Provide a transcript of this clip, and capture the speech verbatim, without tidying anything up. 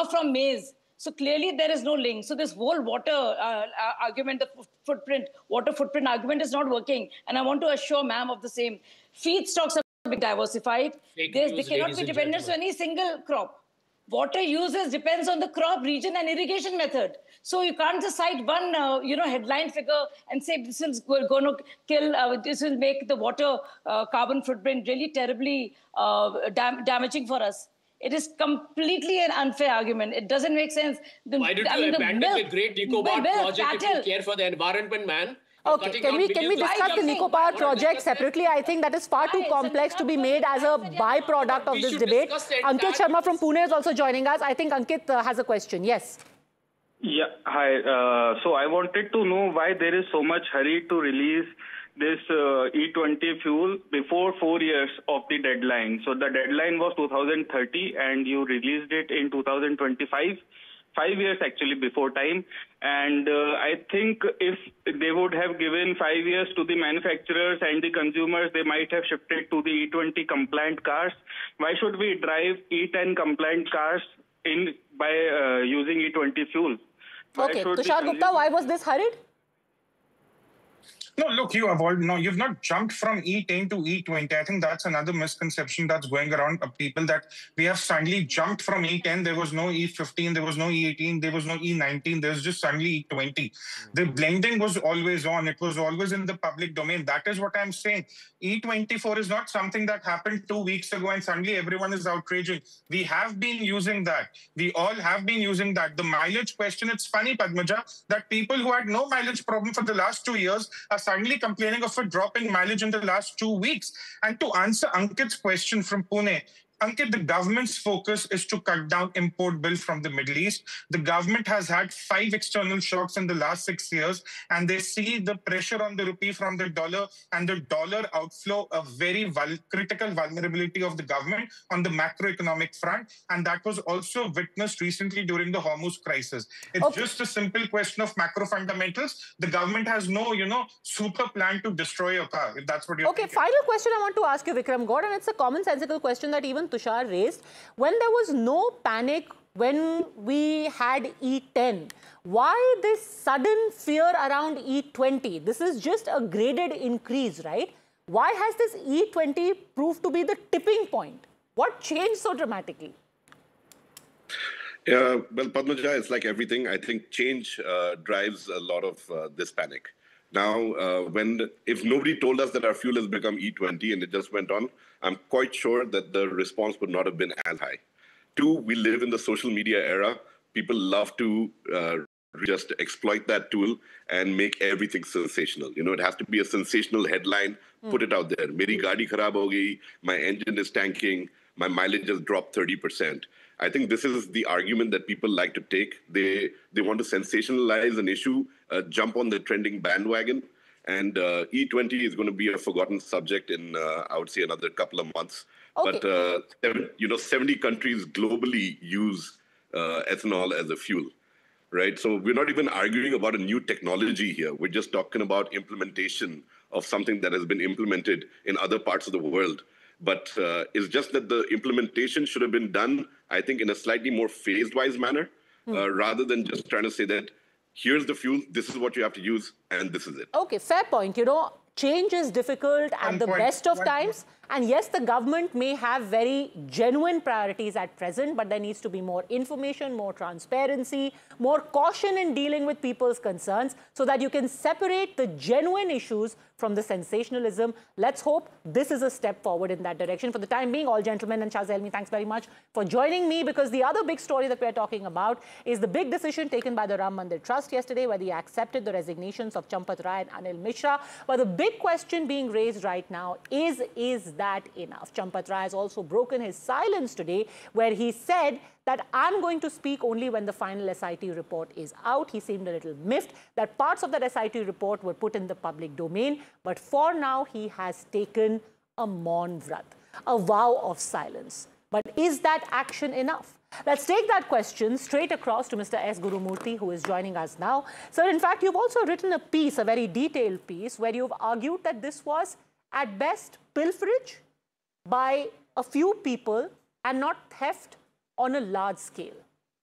from maize. So clearly there is no link. So this whole water uh, argument, the footprint, water footprint argument is not working. And I want to assure ma'am of the same. Feedstocks are being diversified. They, they cannot be dependent on any single crop. Water uses depends on the crop, region and irrigation method. So you can't just cite one, uh, you know, headline figure and say this is going to kill, uh, this will make the water uh, carbon footprint really terribly uh, dam damaging for us. It is completely an unfair argument. It doesn't make sense. The, Why did you I mean, abandon the, milk, the Great Nicobar project cattle. if you care for the environment, man? Okay, can we, can we discuss the Nicobar project separately? I think that is far too complex to be made as a byproduct of this debate. Ankit Sharma from Pune is also joining us. I think Ankit uh, has a question. Yes. Yeah, hi. Uh, so I wanted to know why there is so much hurry to release this uh, E twenty fuel before four years of the deadline. So the deadline was two thousand thirty and you released it in two thousand twenty-five. Five years actually before time. And uh, I think if they would have given five years to the manufacturers and the consumers, they might have shifted to the E twenty compliant cars. Why should we drive E ten compliant cars in by uh, using E twenty fuel? Why okay, Tushar Gupta, why was this hurried? No, look, you have all, no, you've not jumped from E ten to E twenty. I think that's another misconception that's going around of people, that we have suddenly jumped from E ten. There was no E fifteen, there was no E eighteen, there was no E nineteen. There was just suddenly E twenty. Mm-hmm. The blending was always on. It was always in the public domain. That is what I'm saying. E twenty-four is not something that happened two weeks ago and suddenly everyone is outraging. We have been using that. We all have been using that. The mileage question, it's funny, Padmaja, that people who had no mileage problem for the last two years are suddenly complaining of a drop in mileage in the last two weeks. And to answer Ankit's question from Pune, Ankit, the government's focus is to cut down import bill from the Middle East. The government has had five external shocks in the last six years, and they see the pressure on the rupee from the dollar and the dollar outflow a very vul critical vulnerability of the government on the macroeconomic front. And that was also witnessed recently during the Hormuz crisis. It's okay. just a simple question of macro fundamentals. The government has no, you know, super plan to destroy your car, if that's what you're Okay, thinking. Final question I want to ask you, Vikram Gaur, and it's a commonsensical question that even Tushar raised. When there was no panic when we had E ten, why this sudden fear around E twenty? This is just a graded increase, right? Why has this E twenty proved to be the tipping point? What changed so dramatically? Uh, well, Padmaja, it's like everything. I think change uh, drives a lot of uh, this panic. Now, uh, when if nobody told us that our fuel has become E twenty and it just went on, I'm quite sure that the response would not have been as high. Two, we live in the social media era. People love to uh, just exploit that tool and make everything sensational. You know, it has to be a sensational headline, mm. put it out there. Meri gaadi kharab ho gayi, my engine is tanking, my mileage has dropped thirty percent. I think this is the argument that people like to take. They they want to sensationalize an issue, uh, jump on the trending bandwagon, and uh, E twenty is going to be a forgotten subject in, uh, I would say, another couple of months. Okay. But, uh, you know, seventy countries globally use uh, ethanol as a fuel, right? So we're not even arguing about a new technology here. We're just talking about implementation of something that has been implemented in other parts of the world. But uh, it's just that the implementation should have been done, I think, in a slightly more phased-wise manner, hmm. uh, rather than just trying to say that, here's the fuel, this is what you have to use, and this is it. Okay, fair point. You know, change is difficult at One the point. best of One times. Point. And yes, the government may have very genuine priorities at present, but there needs to be more information, more transparency, more caution in dealing with people's concerns so that you can separate the genuine issues from the sensationalism. Let's hope this is a step forward in that direction. For the time being, all gentlemen, and Shaz Helmi, thanks very much for joining me, because the other big story that we're talking about is the big decision taken by the Ram Mandir Trust yesterday, where they accepted the resignations of Champat Rai and Anil Mishra. But the big question being raised right now is, is that enough? Champat Rai has also broken his silence today, where he said that I'm going to speak only when the final S I T report is out. He seemed a little miffed that parts of that S I T report were put in the public domain. But for now, he has taken a Maun Vrat, a vow of silence. But is that action enough? Let's take that question straight across to Mister S. Gurumurthy, who is joining us now. Sir, in fact, you've also written a piece, a very detailed piece, where you've argued that this was, at best, pilferage by a few people and not theft on a large scale.